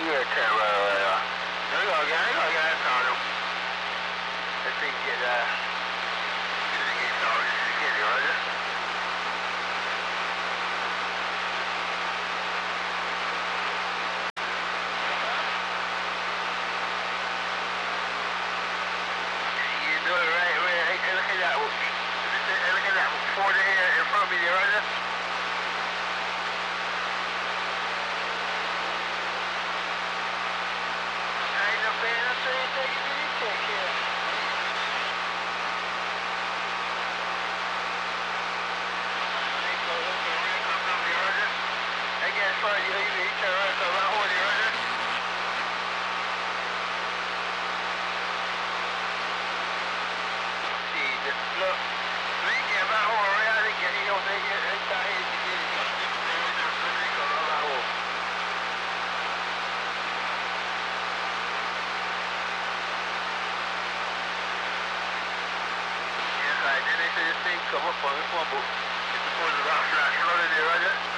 Yeah, turn right. There you go again. There you go again. That's on him. Let's see, get get it, Roger. You do it right, man. Hey, look at that. Look at that. 40 here in front of me, Roger. Come up on this one, but it's supposed to rock flash, you know, Roger?